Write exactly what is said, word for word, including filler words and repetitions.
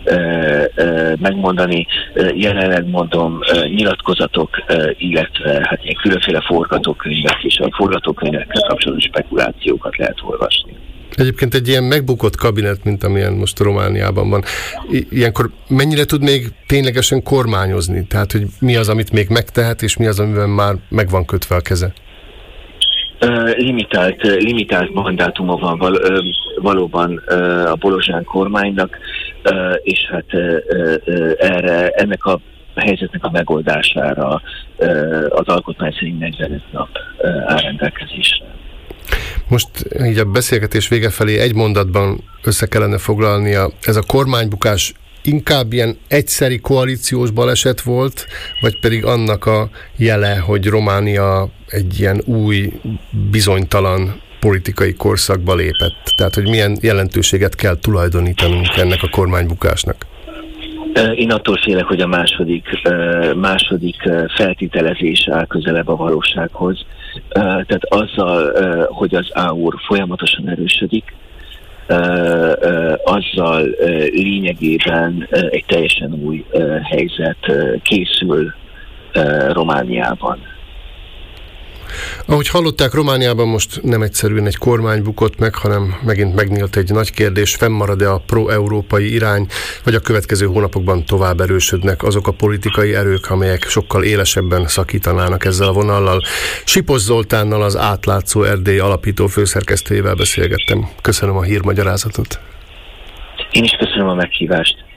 megmondani. Jelenleg mondom, nyilatkozatok, illetve hát ilyen különféle forgatókönyvek és a forgatókönyvekkel kapcsolatos spekulációkat lehet olvasni. Egyébként egy ilyen megbukott kabinet, mint amilyen most Romániában van, ilyenkor mennyire tud még ténylegesen kormányozni? Tehát, hogy mi az, amit még megtehet, és mi az, amiben már meg van kötve a keze? Limitált, limitált mandátuma van val, valóban a Bolozsán kormánynak, és hát erre, ennek a helyzetnek a megoldására az alkotmány szerint negyvenöt nap áll rendelkezésre. Most így a beszélgetés vége felé egy mondatban össze kellene foglalnia. Ez a kormánybukás inkább ilyen egyszeri koalíciós baleset volt, vagy pedig annak a jele, hogy Románia egy ilyen új, bizonytalan politikai korszakba lépett? Tehát, hogy milyen jelentőséget kell tulajdonítanunk ennek a kormánybukásnak? Én attól félek, hogy a második, második feltételezés áll közelebb a valósághoz. Tehát azzal, hogy az á u er folyamatosan erősödik, azzal lényegében egy teljesen új helyzet készül Romániában. Ahogy hallották, Romániában most nem egyszerűen egy kormány bukott meg, hanem megint megnyílt egy nagy kérdés, fennmarad-e a pro-európai irány, vagy a következő hónapokban tovább erősödnek azok a politikai erők, amelyek sokkal élesebben szakítanának ezzel a vonallal. Sipos Zoltánnal, az Átlátszó Erdély alapító főszerkesztőjével beszélgettem. Köszönöm a hírmagyarázatot. Én is köszönöm a meghívást.